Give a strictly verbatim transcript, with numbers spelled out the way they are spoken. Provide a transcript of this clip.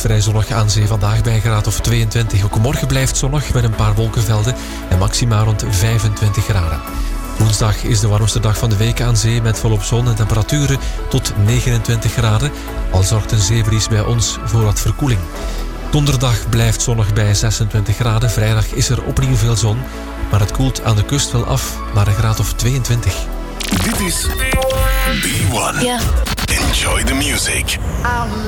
vrij zonnig aan zee vandaag bij een graad of tweeëntwintig. Ook morgen blijft zonnig met een paar wolkenvelden en maxima rond vijfentwintig graden. Woensdag is de warmste dag van de week aan zee met volop zon en temperaturen tot negenentwintig graden. Al zorgt een zeebries bij ons voor wat verkoeling. Donderdag blijft zonnig bij zesentwintig graden. Vrijdag is er opnieuw veel zon, maar het koelt aan de kust wel af naar een graad of tweeëntwintig. Dit is B one. Yeah. Enjoy the music.